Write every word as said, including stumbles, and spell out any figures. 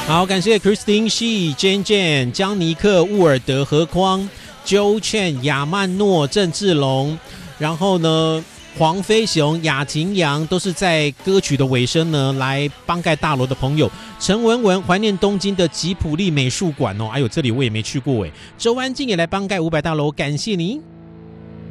好，感谢 Christine Shi、Jane Jane、江尼克、沃尔德、何匡、Joe Chen、亚曼诺、郑志龙，然后呢，黄飞雄、雅婷阳都是在歌曲的尾声呢来帮盖大楼的朋友。陈文文怀念东京的吉普力美术馆哦，哎呦，这里我也没去过哎。周安静也来帮盖五百大楼，感谢您。